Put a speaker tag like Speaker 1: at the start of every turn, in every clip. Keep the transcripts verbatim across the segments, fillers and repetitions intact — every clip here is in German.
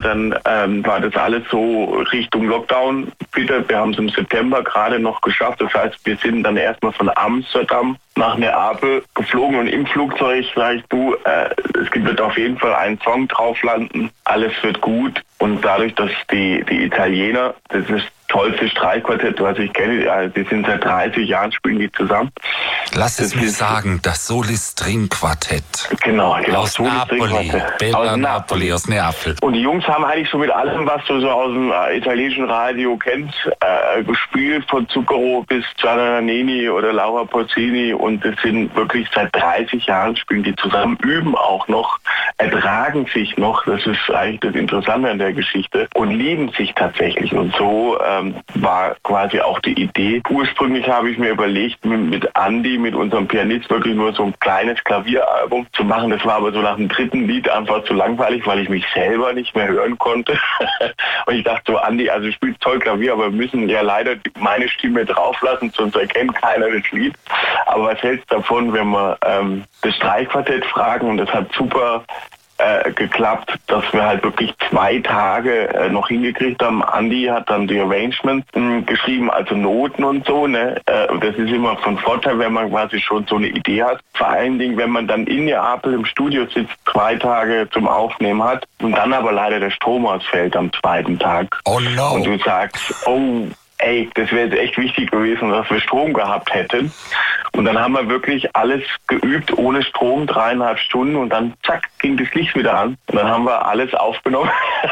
Speaker 1: dann ähm, war das alles so Richtung Lockdown. Bitte, wir haben es im September gerade noch geschafft. Das heißt, wir sind dann erstmal von Amsterdam nach Neapel geflogen und im Flugzeug sagst du, äh, es wird auf jeden Fall ein Song drauf landen, alles wird gut. Und dadurch, dass die, die Italiener, das ist das tollste Streichquartett, was ich kenne, also die sind seit dreißig Jahren, spielen die zusammen.
Speaker 2: Lass es
Speaker 1: das
Speaker 2: mir
Speaker 1: ist,
Speaker 2: sagen, das Solis String Quartett.
Speaker 1: Genau, genau.
Speaker 2: Aus Napoli, Bella
Speaker 1: aus
Speaker 2: Napoli, aus Neapel.
Speaker 1: Und die Jungs haben eigentlich so mit allem, was du so aus dem äh, italienischen Radio kennst, äh, gespielt, von Zucchero bis Gianna Nannini oder Laura Pausini. Und das sind wirklich seit dreißig Jahren spielen die zusammen, üben auch noch, ertragen sich noch. Das ist eigentlich das Interessante an der Geschichte. Und lieben sich tatsächlich. Und so ähm, war quasi auch die Idee. Ursprünglich habe ich mir überlegt, mit, mit Andi, mit unserem Pianist, wirklich nur so ein kleines Klavieralbum zu machen. Das war aber so nach dem dritten Lied einfach zu langweilig, weil ich mich selber nicht mehr hören konnte. Und ich dachte so, Andi, also du spielst toll Klavier, aber wir müssen ja leider meine Stimme drauflassen, sonst erkennt keiner das Lied. Aber was hältst du davon, wenn wir ähm, das Streichquartett fragen? Und das hat super Äh, geklappt, dass wir halt wirklich zwei Tage äh, noch hingekriegt haben. Andi hat dann die Arrangements mh, geschrieben, also Noten und so. Ne? Äh, das ist immer von Vorteil, wenn man quasi schon so eine Idee hat. Vor allen Dingen, wenn man dann in Neapel im Studio sitzt, zwei Tage zum Aufnehmen hat und dann aber leider der Strom ausfällt am zweiten Tag.
Speaker 2: Oh no.
Speaker 1: Und du sagst, oh, ey, das wäre jetzt echt wichtig gewesen, dass wir Strom gehabt hätten. Und dann haben wir wirklich alles geübt ohne Strom, dreieinhalb Stunden und dann zack, ging das Licht wieder an. Und dann haben wir alles aufgenommen,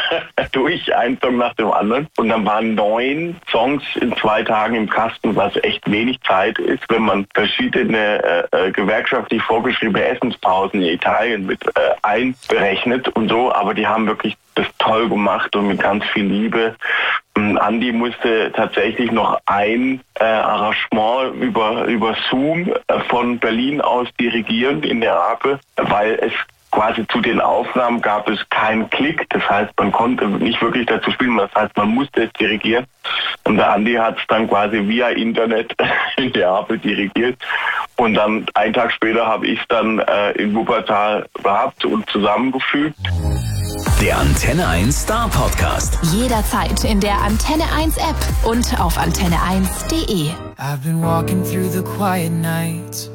Speaker 1: durch, ein Song nach dem anderen. Und dann waren neun Songs in zwei Tagen im Kasten, was echt wenig Zeit ist, wenn man verschiedene äh, gewerkschaftlich vorgeschriebene Essenspausen in Italien mit äh, einberechnet und so. Aber die haben wirklich das toll gemacht und mit ganz viel Liebe. Andi musste tatsächlich noch ein äh, Arrangement über, über Zoom äh, von Berlin aus dirigieren in Neapel, weil es quasi zu den Aufnahmen gab es keinen Klick. Das heißt, man konnte nicht wirklich dazu spielen. Das heißt, man musste es dirigieren. Und der Andi hat es dann quasi via Internet in Neapel dirigiert. Und dann einen Tag später habe ich es dann äh, in Wuppertal gehabt und zusammengefügt.
Speaker 3: Der Antenne eins Star Podcast.
Speaker 4: Jederzeit in der Antenne eins App und auf antenne eins punkt de.
Speaker 5: I've been walking through the quiet nights,